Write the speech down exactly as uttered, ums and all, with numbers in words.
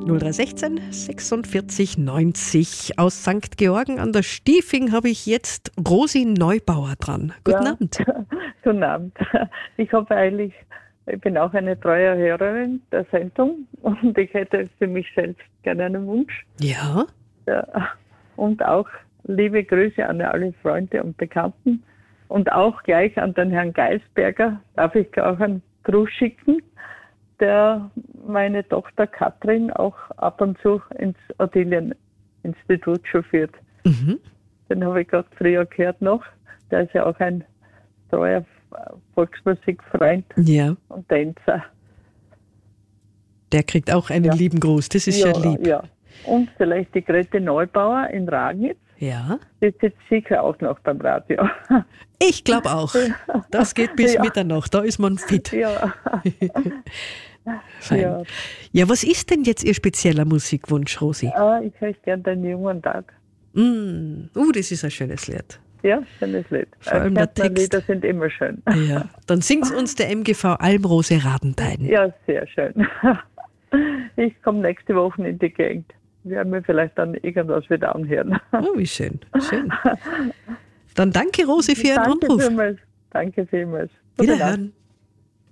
null drei eins sechs sechsundvierzig neunzig. Aus Sankt Georgen an der Stiefing habe ich jetzt Rosi Neubauer dran. Guten Ja. Abend. Guten Abend. Ich habe eigentlich, ich bin auch eine treue Hörerin der Sendung und ich hätte für mich selbst gerne einen Wunsch. Ja. Ja. Und auch liebe Grüße an alle Freunde und Bekannten und auch gleich an den Herrn Geisberger. Darf ich auch einen Gruß schicken, der meine Tochter Katrin auch ab und zu ins Ottilien-Institut chauffiert. Mhm. Den habe ich gerade früher gehört noch. Der ist ja auch ein treuer Volksmusikfreund Ja. und Tänzer. Der kriegt auch einen Ja. lieben Gruß. Das ist ja, lieb. Ja. Und vielleicht die Grete Neubauer in Ragnitz. Ja. Die sitzt sicher auch noch beim Radio. Ich glaube auch. Das geht bis Ja. Mitternacht. Da ist man fit. Ja. Fein. Ja. Ja, was ist denn jetzt Ihr spezieller Musikwunsch, Rosi? Ah, ich höre gern den jungen Tag. Mm. Uh, das ist ein schönes Lied. Ja, schönes Lied. Vor allem der Text. Lieder sind immer schön. Ja. Dann singt uns der M G V Almrose Radenthein. Ja, sehr schön. Ich komme nächste Woche in die Gegend. Wir werden mir vielleicht dann irgendwas wieder anhören. Oh, wie schön. Schön. Dann danke, Rosi, für Ihren Danke Anruf. vielmals. Danke vielmals. Gute Nacht. Wiederhören.